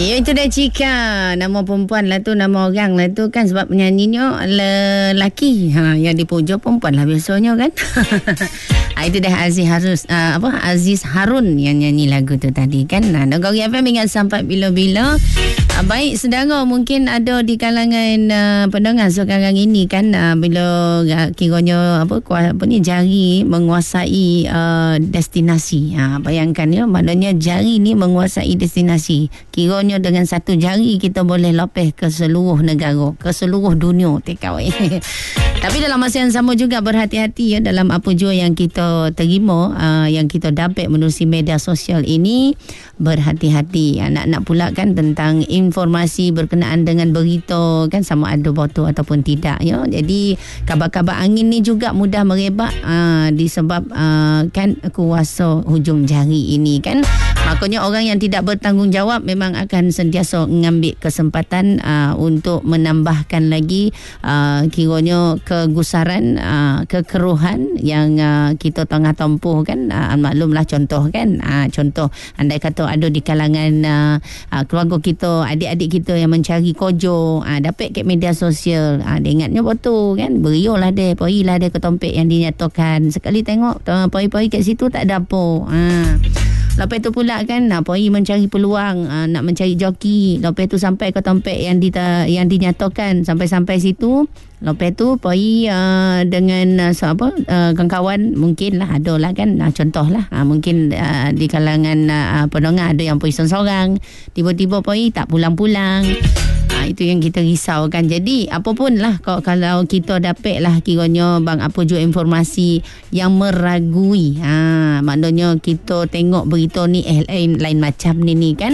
Ya, itu dah Cika. Nama perempuan lah tu, nama orang lah tu kan, sebab penyanyinya lelaki. Yang dipuja perempuan lah biasanya kan. Itu dah Aziz Harun yang nyanyi lagu tu tadi kan. Negeri FM ingat sampai bila-bila. Baik saudara, mungkin ada di kalangan pendengar sekarang ini kan, bila kiranya jari menguasai destinasi. Bayangkan ya, maknanya jari ni menguasai destinasi. Kiranya dengan satu jari kita boleh lopeh ke seluruh negara, ke seluruh dunia TKW. Tapi dalam masa yang sama juga berhati-hati ya dalam apa jua yang kita terima, yang kita dapat menerusi media sosial ini. Berhati-hati. Nak pula kan tentang informasi berkenaan dengan berita kan, sama ada betul ataupun tidak ya. Jadi kabar-kabar angin ni juga mudah merebak disebab kan kuasa hujung jari ini kan. Makanya orang yang tidak bertanggungjawab memang akan sentiasa mengambil kesempatan untuk menambahkan lagi kiranya kegusaran, kekeruhan yang kita tengah tempuh kan. Maklumlah contoh kan, contoh andai kata ada di kalangan keluarga kita, adik-adik kita yang mencari kojo, dapat kat media sosial, dia ingatnya betul kan, beriulah dia, pergilah dia ke tempat yang dinyatakan. Sekali tengok pergi kat situ tak ada apa. Lepas tu pula kan, pergi mencari peluang, nak mencari joki. Lepas tu sampai ke tempat yang dinyatakan, sampai situ. Lepas tu pergi dengan kawan-kawan, mungkin lah ada lah kan, contoh lah, mungkin di kalangan pendengar ada yang pergi seorang, tiba-tiba pergi tak pulang-pulang. Itu yang kita risaukan. Jadi apapun lah, kalau kita dapat lah kiranya bang apa jua informasi yang meragui, maknanya kita tengok berita ni lain macam ni kan.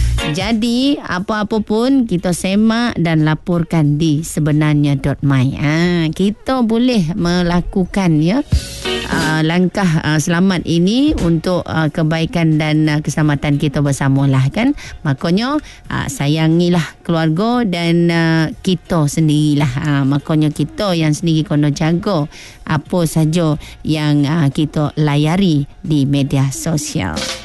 Jadi apa-apa pun kita semak dan laporkan di sebenarnya.my. Kita boleh melakukan ya langkah selamat ini untuk kebaikan dan keselamatan kita bersamalah kan. Makanya sayangilah keluarga dan kita sendirilah. Makanya kita yang sendiri kena jaga apa saja yang kita layari di media sosial.